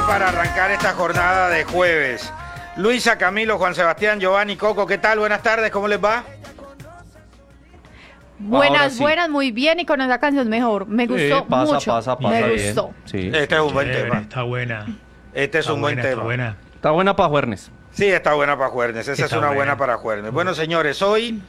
para arrancar esta jornada de jueves. Luisa, Camilo, Juan Sebastián, Giovanni, Coco, ¿qué tal? Buenas tardes, ¿cómo les va? Buenas, muy bien, y con esa canción mejor. Me gustó mucho. Pasa me bien. gustó. Sí. Este es un buen tema. Está buena. Este es un buen tema. Está buena para jueves. Sí, está buena para jueves. Esa es una buena para jueves. Bueno, señores, hoy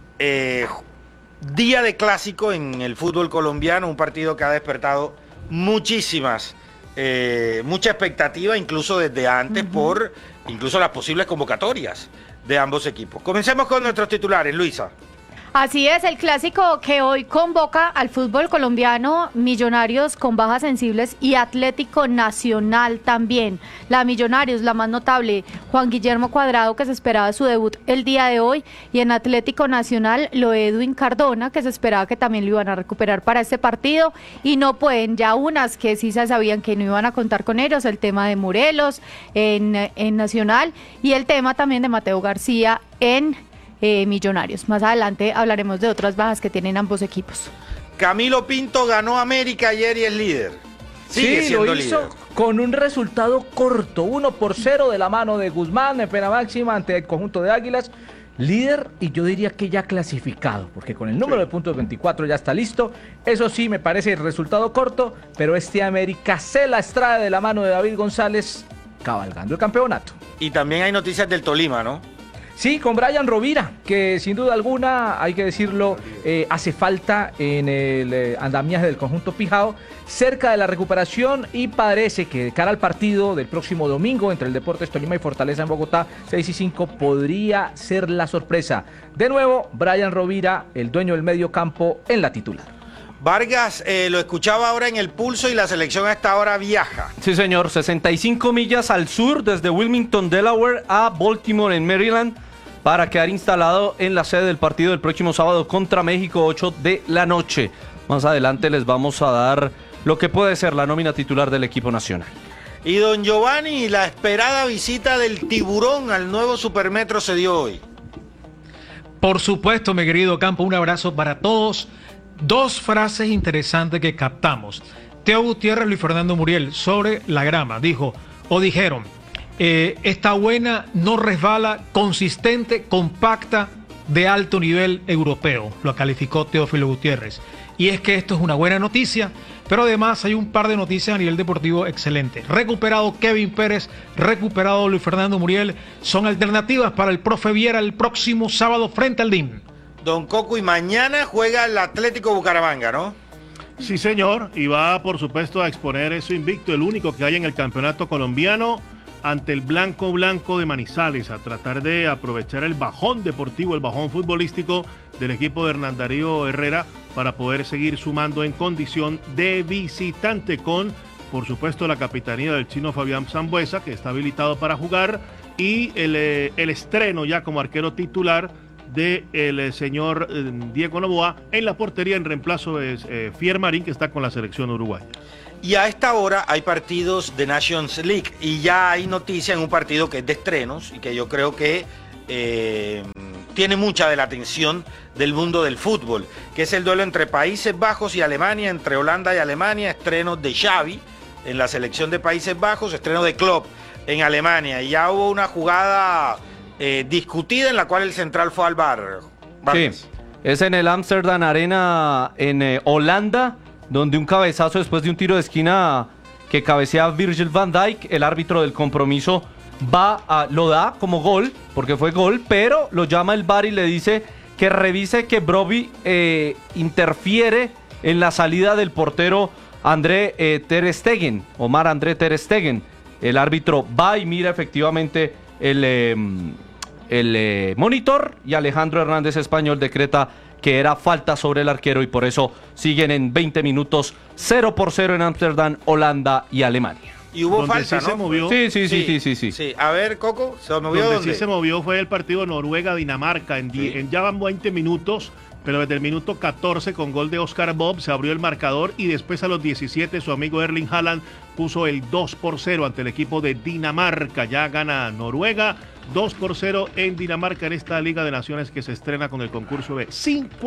día de clásico en el fútbol colombiano, un partido que ha despertado mucha expectativa, incluso desde antes, por incluso las posibles convocatorias de ambos equipos. Comencemos con nuestros titulares, Luisa. Así es, el clásico que hoy convoca al fútbol colombiano, Millonarios con bajas sensibles y Atlético Nacional también. La Millonarios, la más notable, Juan Guillermo Cuadrado, que se esperaba su debut el día de hoy, y en Atlético Nacional, lo de Edwin Cardona, que se esperaba que también lo iban a recuperar para este partido, y no pueden, ya unas que sí se sabían que no iban a contar con ellos, el tema de Morelos en Nacional, y el tema también de Mateo García en Millonarios. Más adelante hablaremos de otras bajas que tienen ambos equipos. Camilo Pinto ganó América ayer y es líder. Sigue siendo lo hizo líder. Con un resultado corto, 1-0 de la mano de Guzmán en pena máxima ante el conjunto de Águilas. Líder, y yo diría que ya clasificado, porque con el número de puntos 24 ya está listo. Eso sí, me parece el resultado corto, pero este América se la extrae de la mano de David González, cabalgando el campeonato. Y también hay noticias del Tolima, ¿no? Sí, con Brian Rovira, que sin duda alguna, hay que decirlo, hace falta en el andamiaje del conjunto Pijao, cerca de la recuperación, y parece que de cara al partido del próximo domingo entre el Deportes Tolima y Fortaleza en Bogotá, 6 y 5, podría ser la sorpresa. De nuevo, Brian Rovira, el dueño del medio campo, en la titular. Vargas, lo escuchaba ahora en el pulso y la selección a esta hora viaja. Sí, señor, 65 millas al sur desde Wilmington, Delaware, a Baltimore, en Maryland, para quedar instalado en la sede del partido del próximo sábado contra México, 8 de la noche. Más adelante les vamos a dar lo que puede ser la nómina titular del equipo nacional. Y don Giovanni, la esperada visita del Tiburón al nuevo Supermetro se dio hoy. Por supuesto, mi querido Campo, un abrazo para todos. Dos frases interesantes que captamos. Teo Gutiérrez, Luis Fernando Muriel, sobre la grama, dijeron, está buena, no resbala, consistente, compacta, de alto nivel europeo. Lo calificó Teófilo Gutiérrez. Y es que esto es una buena noticia, pero además hay un par de noticias a nivel deportivo excelente. Recuperado Kevin Pérez, recuperado Luis Fernando Muriel, son alternativas para el profe Viera el próximo sábado frente al DIM. Don Coco, y mañana juega el Atlético Bucaramanga, ¿no? Sí, señor, y va, por supuesto, a exponer eso invicto, el único que hay en el campeonato colombiano, ante el Blanco de Manizales, a tratar de aprovechar el bajón deportivo, el bajón futbolístico del equipo de Hernán Darío Herrera, para poder seguir sumando en condición de visitante con, por supuesto, la capitanía del chino Fabián Sambuesa, que está habilitado para jugar, y el estreno ya como arquero titular del señor Diego Noboa en la portería, en reemplazo de Fier Marín, que está con la selección uruguaya. Y a esta hora hay partidos de Nations League y ya hay noticia en un partido que es de estrenos y que yo creo que tiene mucha de la atención del mundo del fútbol, que es el duelo entre Países Bajos y Alemania, entre Holanda y Alemania, estreno de Xavi en la selección de Países Bajos, estreno de Klopp en Alemania. Y ya hubo una jugada discutida en la cual el central fue al VAR. Sí, es en el Amsterdam Arena en Holanda, donde un cabezazo después de un tiro de esquina que cabecea Virgil van Dijk, el árbitro del compromiso lo da como gol, porque fue gol, pero lo llama el VAR y le dice que revise que Brobbey interfiere en la salida del portero Omar André Ter Stegen. El árbitro va y mira efectivamente el monitor, y Alejandro Hernández Español decreta que era falta sobre el arquero, y por eso siguen en 20 minutos 0-0 en Ámsterdam, Holanda y Alemania. Y hubo Donde falta, sí ¿no? se movió. Sí. A ver, Coco, ¿se movió Donde dónde? sí se movió fue el partido Noruega-Dinamarca. Ya van 20 minutos, pero desde el minuto 14, con gol de Oscar Bob, se abrió el marcador, y después a los 17 su amigo Erling Haaland puso el 2-0 ante el equipo de Dinamarca. Ya gana Noruega 2-0 en Dinamarca, en esta Liga de Naciones que se estrena con el concurso de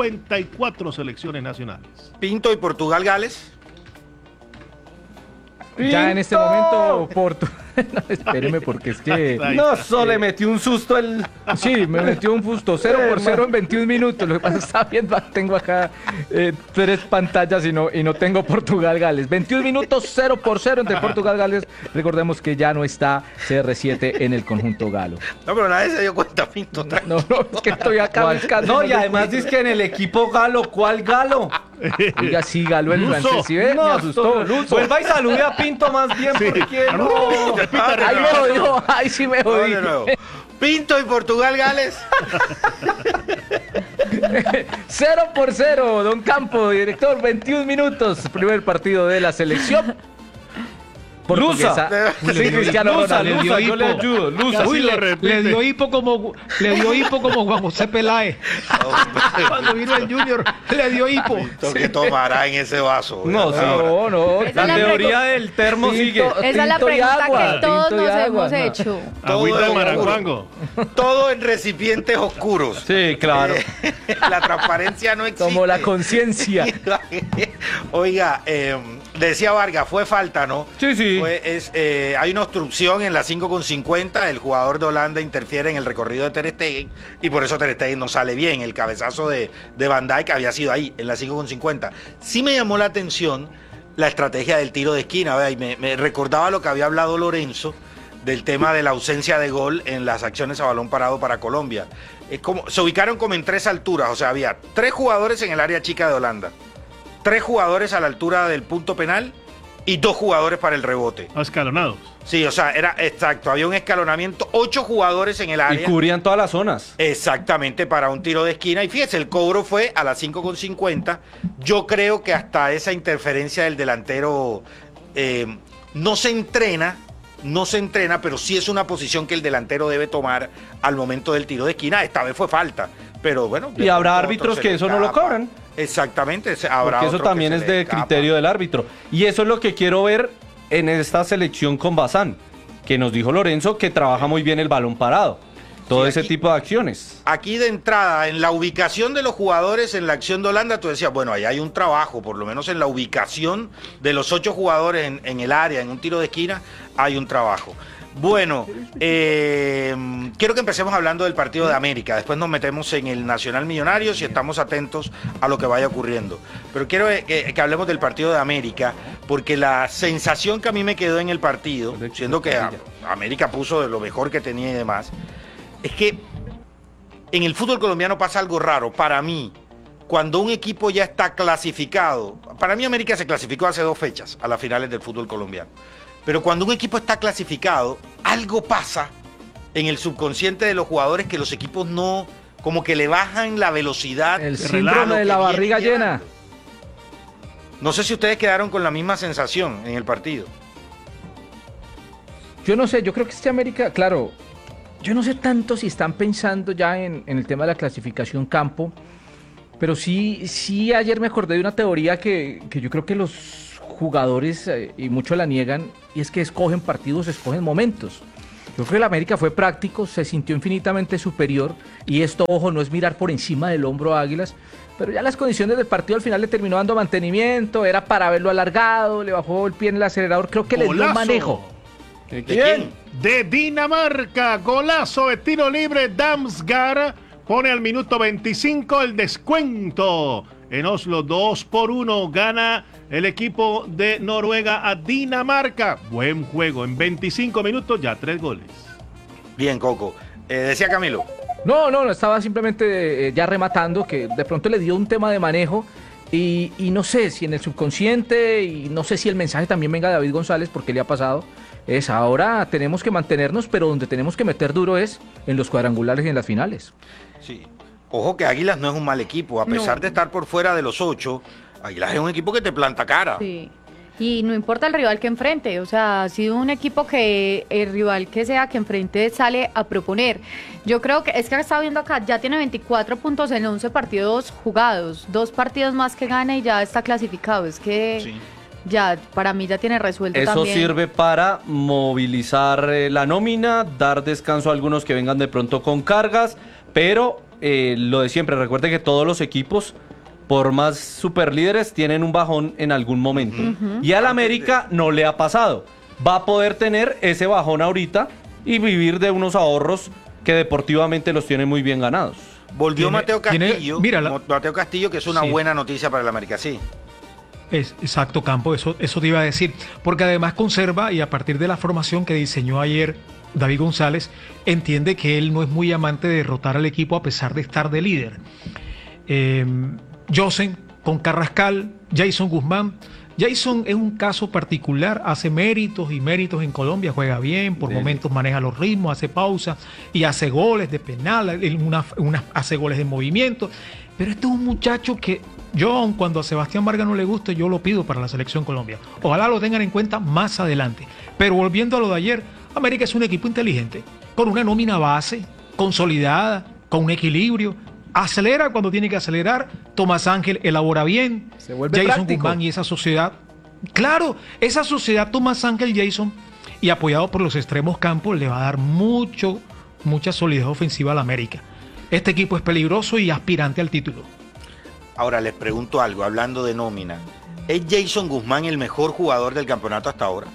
54 selecciones nacionales. Pinto, y Portugal-Gales. Ya en este momento, no, espéreme, porque es que... No, solo le metió un susto el... Sí, me metió un fusto, 0-0 en 21 minutos. Lo que pasa es que está viendo, tengo acá 3 pantallas y no tengo Portugal-Gales. 21 minutos, 0-0 entre Portugal-Gales. Recordemos que ya no está CR7 en el conjunto galo. No, pero nadie se dio cuenta, Pinto. No, es que estoy acá buscando. No, y además dice que en el equipo galo, ¿cuál galo? Oiga, sí, galo el Luso. francés, ¿sí ve? Me asustó. Luso. Vuelva y salude a Pinto más bien, porque no. Ahí me jodió, ahí sí me Vamos jodí. de nuevo. Pinto y Portugal, Gales. 0-0, Don Campo, director, 21 minutos. Primer partido de la selección. Lusa. Sí, Cristiano Lusa, Ronaldo. Lusa, yo le ayudo. Lusa. Casi Uy, lo le repite. dio hipo como Juan José Peláez. Cuando vino el Junior, le dio hipo. Pinto, ¿qué tomará en ese vaso? No, sí. No. Esa La es la teoría del termo sigue. Esa es la Tinto y pregunta agua, que todos tinto y nos agua, hemos no. hecho. Agüita de Todo Maranguango. Todo en recipientes oscuros. Sí, claro. La transparencia no existe. Como la conciencia. Oiga, decía Vargas, fue falta, ¿no? Sí. Hay una obstrucción en la 5:50, el jugador de Holanda interfiere en el recorrido de Ter Stegen y por eso Ter Stegen no sale bien. El cabezazo de Van Dijk había sido ahí, en la 5:50. Sí me llamó la atención la estrategia del tiro de esquina, ¿verdad? Y me recordaba lo que había hablado Lorenzo del tema de la ausencia de gol en las acciones a balón parado para Colombia. Se ubicaron como en 3 alturas, o sea, había 3 jugadores en el área chica de Holanda, 3 jugadores a la altura del punto penal y 2 jugadores para el rebote. Escalonados. Sí, o sea, era exacto, había un escalonamiento, 8 jugadores en el Y área. cubrían todas las zonas. Exactamente, para un tiro de esquina. Y fíjese, el cobro fue a las 5:50. Yo creo que hasta esa interferencia del delantero no se entrena, pero sí es una posición que el delantero debe tomar al momento del tiro de esquina. Esta vez fue falta, pero bueno. Y habrá otro árbitros se que le eso no lo escapa. cobran. Exactamente, habrá Porque eso otros que también se es le de escapa. criterio del árbitro. Y eso es lo que quiero ver en esta selección con Bazán, que nos dijo Lorenzo que trabaja muy bien el balón parado. Todo Sí, ese aquí- tipo de acciones. Aquí de entrada, en la ubicación de los jugadores en la acción de Holanda, tú decías, bueno, ahí hay un trabajo, por lo menos en la ubicación de los 8 jugadores en el área, en un tiro de esquina, hay un trabajo. Bueno, quiero que empecemos hablando del partido de América, después nos metemos en el Nacional Millonarios y estamos atentos a lo que vaya ocurriendo. Pero quiero que hablemos del partido de América, porque la sensación que a mí me quedó en el partido, siendo que América puso de lo mejor que tenía y demás, es que en el fútbol colombiano pasa algo raro. Para mí, cuando un equipo ya está clasificado, para mí América se clasificó hace 2 fechas a las finales del fútbol colombiano. Pero cuando un equipo está clasificado, algo pasa en el subconsciente de los jugadores que los equipos no, como que le bajan la velocidad. El Relajo síndrome de que la viene barriga llevando. llena. No sé si ustedes quedaron con la misma sensación en el partido. Yo no sé, yo creo que este América, claro, yo no sé tanto si están pensando ya en el tema de la clasificación campo, pero sí ayer me acordé de una teoría que yo creo que los jugadores, y muchos la niegan, y es que escogen partidos, escogen momentos. Yo creo que el América fue práctico, se sintió infinitamente superior, y esto, ojo, no es mirar por encima del hombro a Águilas, pero ya las condiciones del partido al final le terminó dando mantenimiento, era para verlo alargado, le bajó el pie en el acelerador, creo que le dio Golazo. manejo. ¿De quién? De Dinamarca, golazo de tiro libre, Damsgaard pone al minuto 25 el descuento. En Oslo, 2-1, gana el equipo de Noruega a Dinamarca. Buen juego, en 25 minutos ya 3 goles. Bien, Coco. Decía Camilo. No, estaba simplemente ya rematando, que de pronto le dio un tema de manejo y no sé si en el subconsciente, y no sé si el mensaje también venga de David González, porque le ha pasado, es ahora tenemos que mantenernos, pero donde tenemos que meter duro es en los cuadrangulares y en las finales. Sí. Ojo que Águilas no es un mal equipo, a pesar No. de estar por fuera de los 8, Águilas es un equipo que te planta cara. Sí. Y no importa el rival que enfrente, o sea, ha sido un equipo que el rival que sea que enfrente sale a proponer. Yo creo que, es que estaba viendo acá, ya tiene 24 puntos en 11 partidos jugados, 2 partidos más que gana y ya está clasificado. Es que Sí. ya, para mí ya tiene resuelto Eso también. sirve para movilizar la nómina, dar descanso a algunos que vengan de pronto con cargas, pero lo de siempre, recuerden que todos los equipos por más superlíderes, tienen un bajón en algún momento. Y al América no le ha pasado. Va a poder tener ese bajón ahorita y vivir de unos ahorros que deportivamente los tiene muy bien ganados. Volvió Mateo Castillo. Mírala. Mateo Castillo, que es una Sí. buena noticia para el América, sí. Exacto, Campo, eso te iba a decir. Porque además conserva, y a partir de la formación que diseñó ayer David González, entiende que él no es muy amante de derrotar al equipo a pesar de estar de líder. Josen con Carrascal, Jason Guzmán. Jason es un caso particular, hace méritos y méritos en Colombia, juega bien, por momentos maneja los ritmos, hace pausa y hace goles de penal, hace goles de movimiento. Pero este es un muchacho que yo, aun cuando a Sebastián Vargas no le guste, yo lo pido para la selección Colombia. Ojalá lo tengan en cuenta más adelante. Pero volviendo a lo de ayer, América es un equipo inteligente, con una nómina base, consolidada, con un equilibrio. Acelera cuando tiene que acelerar. Tomás Ángel elabora bien. Se vuelve Jason práctico. Guzmán y esa sociedad. Claro, esa sociedad Tomás Ángel, Jason, y apoyado por los extremos Campos, le va a dar mucha solidez ofensiva al América. Este equipo es peligroso y aspirante al título. Ahora les pregunto algo, hablando de nómina. ¿Es Jason Guzmán el mejor jugador del campeonato hasta ahora?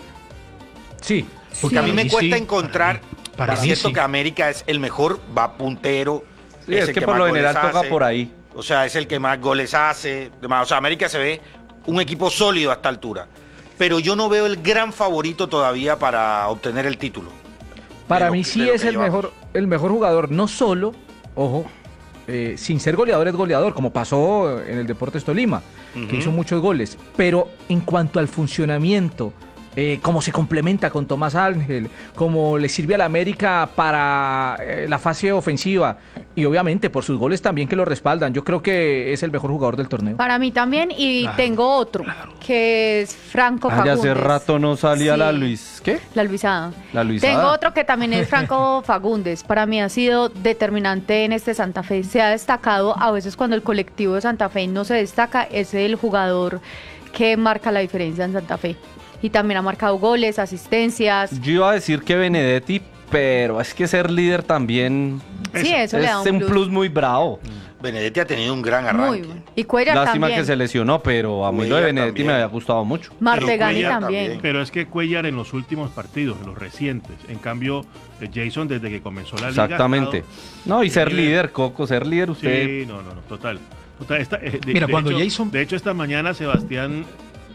Sí. Porque a mí me Sí, cuesta sí, encontrar, para es mí cierto sí. que América es el mejor, va puntero. Sí, es el que por más lo general goles toca hace, por ahí. O sea, es el que más goles hace. O sea, América se ve un equipo sólido a esta altura. Pero yo no veo el gran favorito todavía para obtener el título. Para de lo mí que- sí de lo es que el llevamos. mejor jugador, no solo, ojo, sin ser goleador es goleador, como pasó en el Deportes Tolima, que hizo muchos goles, pero en cuanto al funcionamiento, cómo se complementa con Tomás Ángel, cómo le sirve a la América para la fase ofensiva y obviamente por sus goles también que lo respaldan, yo creo que es el mejor jugador del torneo. Para mí también, y Claro, tengo otro, que es Franco Ya Fagundes. hace rato no salía Sí. la Luis. ¿Qué? La Luisada. La Luisada. Tengo otro que también es Franco Fagundes. Para mí ha sido determinante en este Santa Fe. Se ha destacado a veces cuando el colectivo de Santa Fe no se destaca, es el jugador que marca la diferencia en Santa Fe. Y también ha marcado goles, asistencias. Yo iba a decir que Benedetti, pero es que ser líder también Sí, eso le da es un un plus. plus muy bravo. Benedetti ha tenido un gran Muy arranque. bueno. Y Cuellar Lástima también. que se lesionó, pero a mí lo de Cuellar Benedetti también. me había gustado mucho. Martegani Cuellar también. también. Pero es que Cuellar en los últimos partidos, en los recientes, en cambio, Jason desde que comenzó la liga. Exactamente. No, y ser líder, Coco, ser líder usted. Sí, no, total. Mira, cuando hecho, Jason- De hecho, esta mañana Sebastián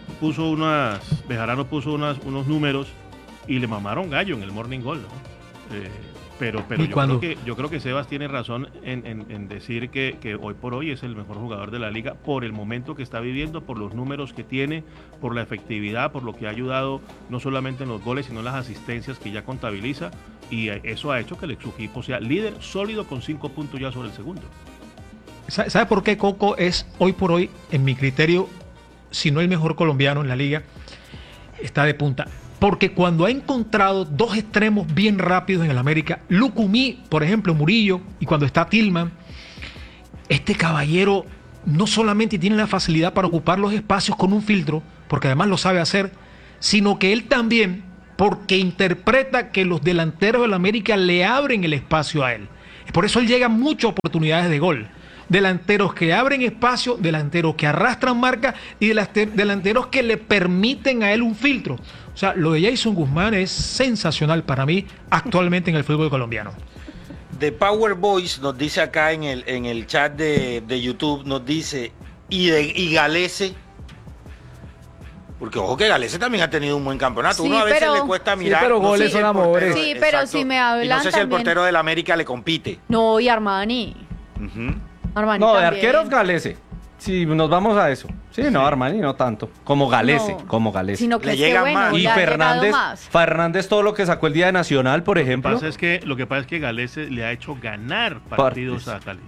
Bejarano puso unos números y le mamaron gallo en el Morning Goal, ¿no? Pero ¿Y cuándo? yo creo que Sebas tiene razón en decir que hoy por hoy es el mejor jugador de la liga por el momento que está viviendo, por los números que tiene, por la efectividad, por lo que ha ayudado no solamente en los goles, sino en las asistencias que ya contabiliza, y eso ha hecho que su equipo sea líder sólido con 5 puntos ya sobre el segundo. ¿Sabe por qué Coco es hoy por hoy, en mi criterio, si no el mejor colombiano en la liga, está de punta? Porque cuando ha encontrado dos extremos bien rápidos en el América, Lucumí, por ejemplo, Murillo, y cuando está Tillman, este caballero no solamente tiene la facilidad para ocupar los espacios con un filtro, porque además lo sabe hacer, sino que él también, porque interpreta que los delanteros del América le abren el espacio a él. Por eso él llega a muchas oportunidades de gol. Delanteros que abren espacio, delanteros que arrastran marca y delanteros que le permiten a él un filtro. O sea, lo de Jason Guzmán es sensacional para mí actualmente en el fútbol colombiano. The Power Boys nos dice acá en el chat de YouTube, nos dice, y Galese, porque ojo que Galese también ha tenido un buen campeonato. Sí, Uno a veces pero- le cuesta Sí, mirar. pero no goles sé si son el amores. Sí, pero exacto. si me Y hablan no sé si el también- portero del América le compite. No, y Armani. Ujú. Armani No, de también. arqueros Galese. Sí, nos vamos a eso. Sí, no, Armani no tanto. Como Galese, No, como Galese. Sino que Le es que llegan bueno, más. Y le ha llegado Fernández, más. Fernández todo lo que sacó el día de Nacional, por ejemplo. Lo que pasa es que Galese le ha hecho ganar partidos a Cali.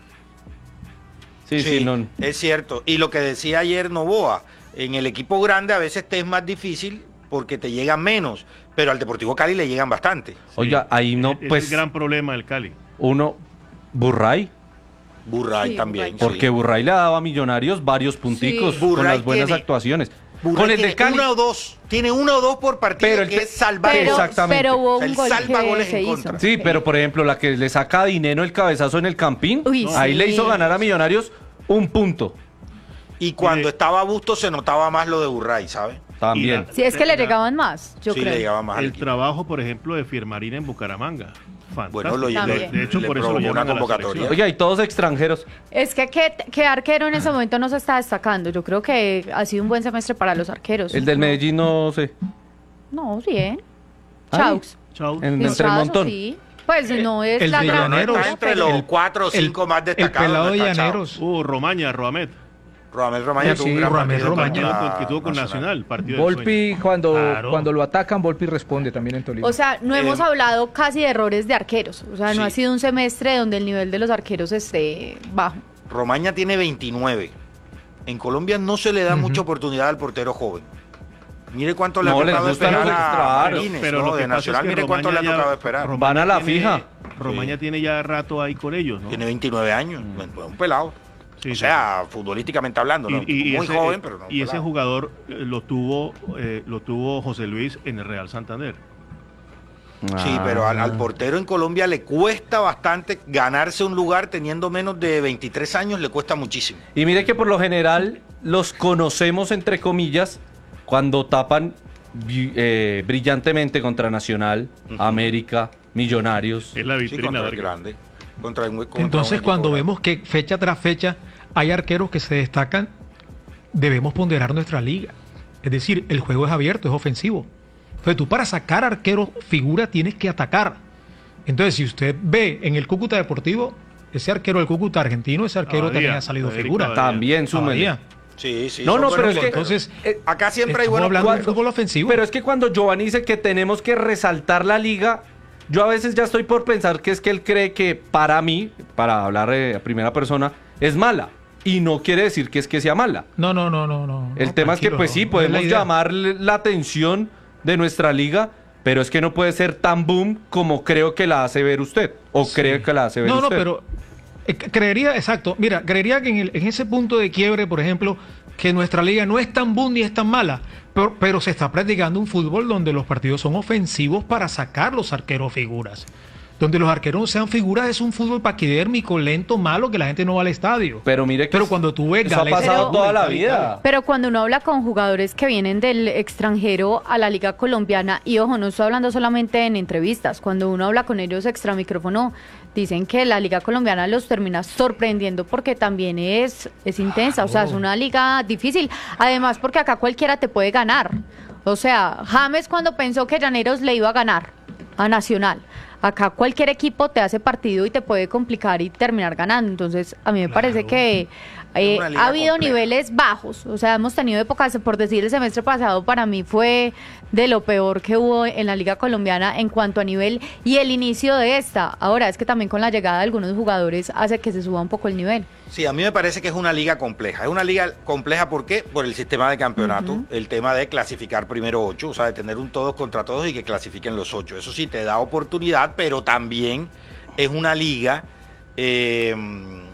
Sí, no. es cierto. Y lo que decía ayer Novoa, en el equipo grande a veces te es más difícil porque te llegan menos, pero al Deportivo Cali le llegan bastante. Oiga, ahí no, Es pues el gran problema del Cali. uno, Burray, Burray Sí, también. Burray. porque Burray le daba a Millonarios varios punticos Sí. con Burray las buenas tiene- actuaciones. Burray Con el tiene de Cali, uno o dos, tiene uno o dos por partido Pero el que te- es salvar. Pero, Exactamente. pero hubo O sea, un él gol salva que goles se en hizo. contra. sí, pero por ejemplo, la que le saca a Dineno el cabezazo en el Campín, Uy, ahí sí. le hizo ganar a Millonarios un punto. Y cuando Mire, estaba Busto se notaba más lo de Burray, ¿sabes? También. Si es que le llegaban más, yo Sí, creo. le llegaba más al El equipo. trabajo, por ejemplo, de Firmarina en Bucaramanga. Fantástico. Bueno, También. de hecho, le por eso lo provocó llaman una a la convocatoria. selección. Oye, y todos extranjeros. Es que arquero en ese momento no se está destacando. Yo creo que ha sido un buen semestre para los arqueros. El del Medellín no sé. No, bien. Ay. Chaux. Chao. En entre el Listazo, montón. sí. Pues no es el la de gran... Llaneros. Está entre los 4 o 5 más El destacados. pelado no de está Chao. Llaneros. Romaña, Roamet. Rodamel Romaña tuvo un Sí, gran Rodamel partido Romaña. Que tuvo con Nacional, partido del Volpi, cuando, Claro. cuando lo atacan, Volpi responde también en Tolima. O sea, no hemos hablado casi de errores de arqueros. O sea, Sí. no ha sido un semestre donde el nivel de los arqueros esté bajo. Romaña tiene 29. En Colombia no se le da mucha oportunidad al portero joven. Mire cuánto le ha No, les tocado gustan esperar los a extras, Martínez, pero ¿no? lo que De pasa Nacional, es que mire cuánto le ha Romaña ya- tocado esperar. Van a la tiene- fija. Romaña tiene ya rato ahí con ellos, ¿no? Tiene 29 años, un pelado. Sí, O sí. sea, futbolísticamente hablando, ¿no? Muy ese, joven, pero no. y ese pelado. jugador lo tuvo José Luis en el Real Santander. Sí, pero al portero en Colombia le cuesta bastante ganarse un lugar teniendo menos de 23 años, le cuesta muchísimo. Y mire que por lo general los conocemos, entre comillas, cuando tapan brillantemente contra Nacional, América, Millonarios. Es la Sí, vitrina contra el del grande. Contra Entonces, un cuando equipo vemos que fecha tras fecha hay arqueros que se destacan, debemos ponderar nuestra liga. Es decir, el juego es abierto, es ofensivo. Entonces, tú para sacar arqueros figura tienes que atacar. Entonces, si usted ve en el Cúcuta Deportivo, ese arquero del Cúcuta argentino, ese arquero Abadía, también ha salido Federico figura. Abadía. También súmele. Abadía. Sí, sí. No, son no, pero buenos es que- porteros. Entonces, Acá siempre hay estamos buenos hablando de porteros. fútbol ofensivo. Pero es que cuando Giovanni dice que tenemos que resaltar la liga, yo a veces ya estoy por pensar que es que él cree que para mí, para hablar a primera persona, es mala. Y no quiere decir que es que sea mala. No. El tema es que pues sí, podemos llamar la atención de nuestra liga, pero es que no puede ser tan boom como creo que la hace ver usted. O cree que la hace ver No, usted. pero creería, exacto. Mira, creería que en ese punto de quiebre, por ejemplo, que nuestra liga no es tan boom ni es tan mala, pero se está practicando un fútbol donde los partidos son ofensivos para sacar los arqueros figuras. Donde los arqueros sean figuras es un fútbol paquidérmico, lento, malo, que la gente no va al estadio. Pero mire que Pero cuando tú ves eso ha Gales- pasado Pero- toda la vida. Pero cuando uno habla con jugadores que vienen del extranjero a la liga colombiana, y ojo, no estoy hablando solamente en entrevistas, cuando uno habla con ellos extra micrófono, dicen que la liga colombiana los termina sorprendiendo porque también es intensa, o sea, es una liga difícil. Además, porque acá cualquiera te puede ganar. O sea, James cuando pensó que Llaneros le iba a ganar a Nacional. Acá cualquier equipo te hace partido y te puede complicar y terminar ganando. Entonces, a mí me parece que Es una liga ha habido compleja. niveles bajos. O sea, hemos tenido épocas, por decir, el semestre pasado para mí fue de lo peor que hubo en la liga colombiana en cuanto a nivel y el inicio de esta. Ahora es que también con la llegada de algunos jugadores hace que se suba un poco el nivel. Sí, a mí me parece que es una liga compleja. Es una liga compleja, ¿por qué? Por el sistema de campeonato, el tema de clasificar primero 8, o sea, de tener un todos contra todos y que clasifiquen los 8. Eso sí te da oportunidad, pero también es una liga